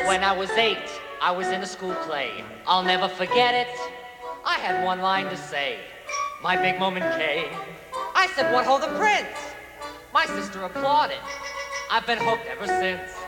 When I was 8, I was in a school play. I'll never forget it. I had one line to say. My big moment came. I said, what ho, the prince? My sister applauded. I've been hooked ever since.